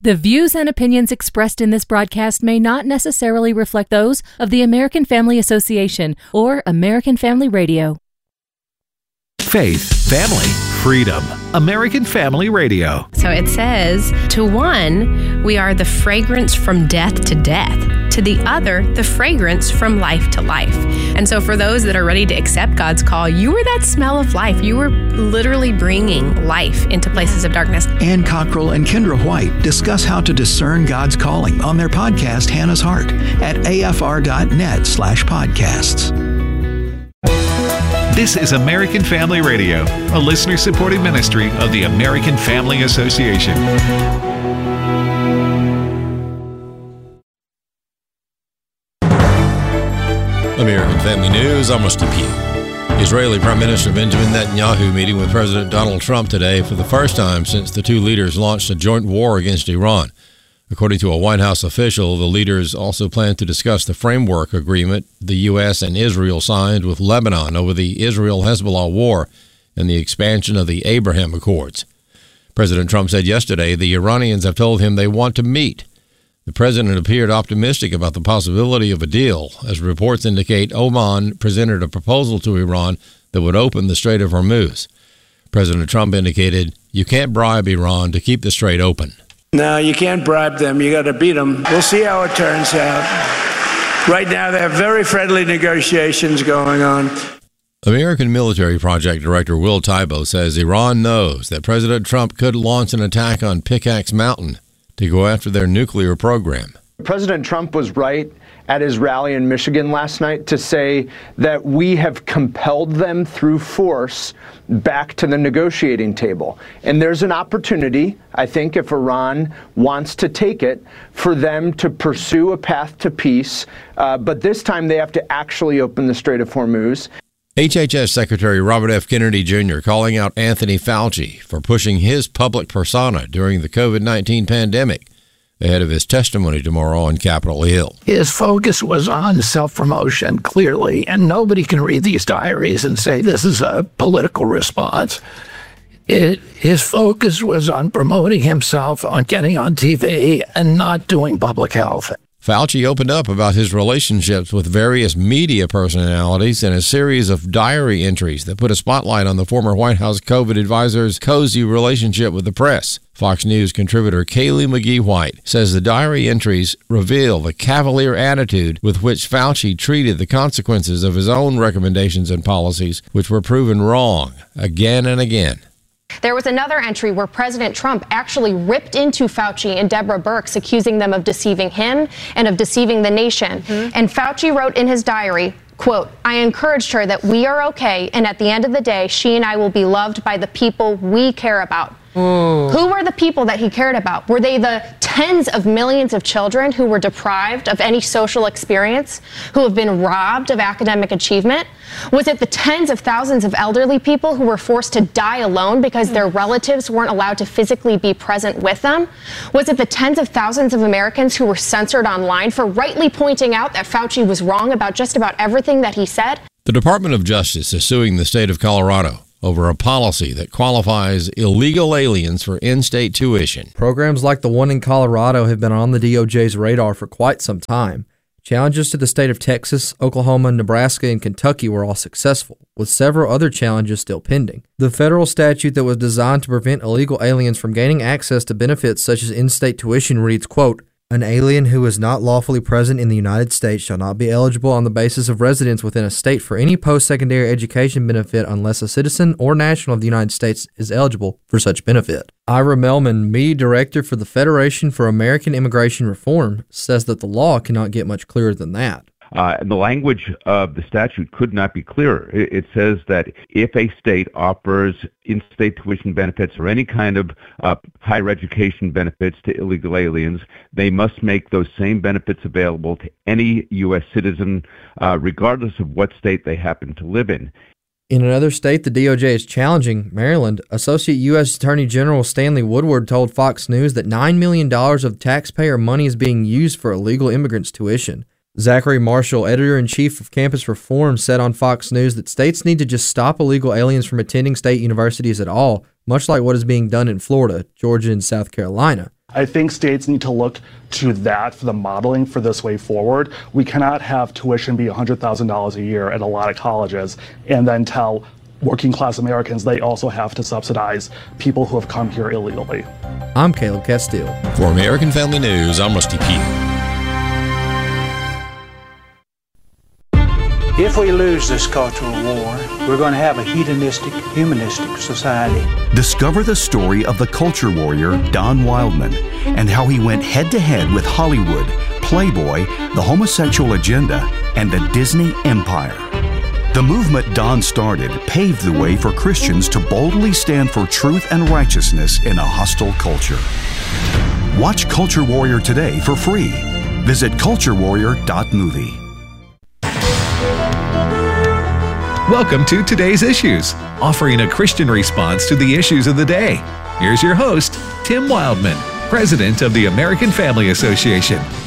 The views and opinions expressed in this broadcast may not necessarily reflect those of the American Family Association or American Family Radio. Faith, family, freedom. American Family Radio. So it says, to one, we are the fragrance from death to death. To the other, the fragrance from life to life. And so for those that are ready to accept God's call, you are that smell of life. You are literally bringing life into places of darkness. Ann Cockrell and Kendra White discuss how to discern God's calling on their podcast, Hannah's Heart, at afr.net/podcasts. This is American Family Radio, a listener-supported ministry of the American Family Association. American Family News, I'm Rusty Pugh. Israeli Prime Minister Benjamin Netanyahu meeting with President Donald Trump today for the first time since the two leaders launched a joint war against Iran. According to a White House official, the leaders also plan to discuss the framework agreement the U.S. and Israel signed with Lebanon over the Israel-Hezbollah war and the expansion of the Abraham Accords. President Trump said yesterday the Iranians have told him they want to meet. The president appeared optimistic about the possibility of a deal, as reports indicate Oman presented a proposal to Iran that would open the Strait of Hormuz. President Trump indicated, "You can't bribe Iran to keep the strait open." No, you can't bribe them. You got to beat them. We'll see how it turns out. Right now, they have very friendly negotiations going on. American Military Project Director Will Tybo says Iran knows that President Trump could launch an attack on Pickaxe Mountain to go after their nuclear program. President Trump was right at his rally in Michigan last night to say that we have compelled them through force back to the negotiating table. And there's an opportunity, I think, if Iran wants to take it, for them to pursue a path to peace. But this time they have to actually open the Strait of Hormuz. HHS Secretary Robert F. Kennedy Jr. calling out Anthony Fauci for pushing his public persona during the COVID-19 pandemic ahead of his testimony tomorrow on Capitol Hill. His focus was on self-promotion, clearly, and nobody can read these diaries and say this is a political response. His focus was on promoting himself, on getting on TV, and not doing public health. Fauci opened up about his relationships with various media personalities in a series of diary entries that put a spotlight on the former White House COVID advisor's cozy relationship with the press. Fox News contributor Kaylee McGee-White says the diary entries reveal the cavalier attitude with which Fauci treated the consequences of his own recommendations and policies, which were proven wrong again and again. There was another entry where President Trump actually ripped into Fauci and Deborah Birx, accusing them of deceiving him and of deceiving the nation. And Fauci wrote in his diary, quote, "I encouraged her that we are okay, and at the end of the day, she and I will be loved by the people we care about." Who were the people that he cared about? Were they the tens of millions of children who were deprived of any social experience, who have been robbed of academic achievement? Was it the tens of thousands of elderly people who were forced to die alone because their relatives weren't allowed to physically be present with them? Was it the tens of thousands of Americans who were censored online for rightly pointing out that Fauci was wrong about just about everything that he said? The Department of Justice is suing the state of Colorado over a policy that qualifies illegal aliens for in-state tuition. Programs like the one in Colorado have been on the DOJ's radar for quite some time. Challenges to the state of Texas, Oklahoma, Nebraska, and Kentucky were all successful, with several other challenges still pending. The federal statute that was designed to prevent illegal aliens from gaining access to benefits such as in-state tuition reads, quote, "An alien who is not lawfully present in the United States shall not be eligible on the basis of residence within a state for any post-secondary education benefit unless a citizen or national of the United States is eligible for such benefit." Ira Melman, Media Director for the Federation for American Immigration Reform, says that the law cannot get much clearer than that. And the language of the statute could not be clearer. It says that if a state offers in-state tuition benefits or any kind of higher education benefits to illegal aliens, they must make those same benefits available to any U.S. citizen, regardless of what state they happen to live in. In another state the DOJ is challenging, Maryland, Associate U.S. Attorney General Stanley Woodward told Fox News that $9 million of taxpayer money is being used for illegal immigrants' tuition. Zachary Marshall, editor-in-chief of Campus Reform, said on Fox News that states need to just stop illegal aliens from attending state universities at all, much like what is being done in Florida, Georgia, and South Carolina. I think states need to look to that for the modeling for this way forward. We cannot have tuition be $100,000 a year at a lot of colleges and then tell working class Americans they also have to subsidize people who have come here illegally. I'm Caleb Castile. For American Family News, I'm Rusty Pugh. If we lose this cultural war, we're going to have a hedonistic, humanistic society. Discover the story of the culture warrior Don Wildman and how he went head-to-head with Hollywood, Playboy, the homosexual agenda, and the Disney empire. The movement Don started paved the way for Christians to boldly stand for truth and righteousness in a hostile culture. Watch Culture Warrior today for free. Visit culturewarrior.movie. Welcome to Today's Issues, offering a Christian response to the issues of the day. Here's your host, Tim Wildman, President of the American Family Association.